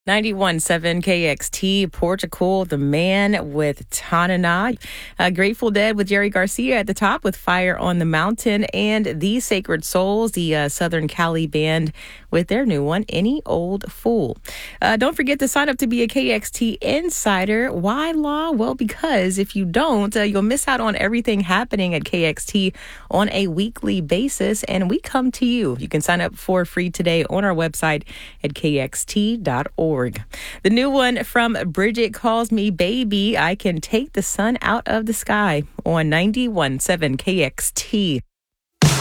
91.7 KXT, Portugal, The Man with Tanana. Grateful Dead with Jerry Garcia at the top with Fire on the Mountain. And The Sacred Souls, the Southern Cali band with their new one, Any Old Fool. Don't forget to sign up to be a KXT Insider. Why, Law? Well, because if you don't, you'll miss out on everything happening at KXT on a weekly basis. And we come to you. You can sign up for free today on our website at kxt.org. The new one from Bridget Calls Me Baby, I Can Take the Sun Out of the Sky on 91.7 KXT.